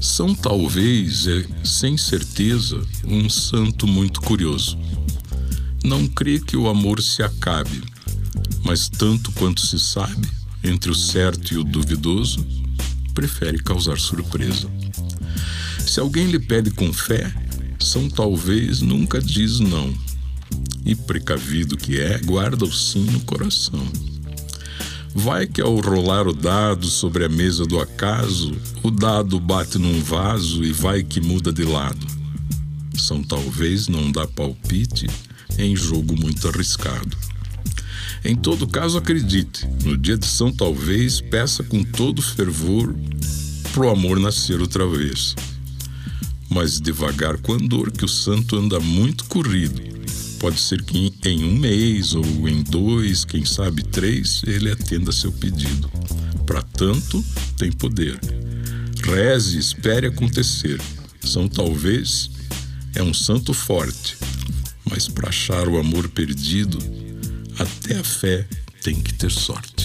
São talvez, sem certeza, um santo muito curioso. Não crê que o amor se acabe, mas tanto quanto se sabe, entre o certo e o duvidoso, prefere causar surpresa. Se alguém lhe pede com fé, São talvez nunca diz não. E precavido que é, guarda o sim no coração. Vai que ao rolar o dado sobre a mesa do acaso, o dado bate num vaso e vai que muda de lado. São talvez não dá palpite em jogo muito arriscado. Em todo caso, acredite, no dia de São Talvez, peça com todo fervor pro amor nascer outra vez. Mas devagar com andor, que o santo anda muito corrido. Pode ser que em um mês ou em 2, quem sabe 3, ele atenda seu pedido. Para tanto, tem poder. Reze e espere acontecer. São Talvez é um santo forte, mas para achar o amor perdido, até a fé tem que ter sorte.